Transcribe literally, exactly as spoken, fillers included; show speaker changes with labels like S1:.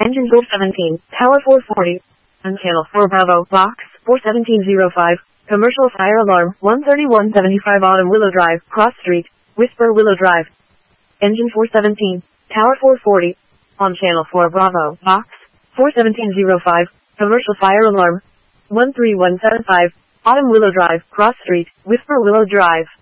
S1: Engine Gold seventeen, Tower four forty. On channel four Bravo, box four seventeen oh five. Commercial fire alarm one thirty-one seventy-five Autumn Willow Drive, Cross Street, Whisper Willow Drive. Engine four seventeen, Tower four forty. On channel four Bravo, box four seventeen oh five. Commercial fire alarm one three one seven five. Autumn Willow Drive, Cross Street, Whisper Willow Drive.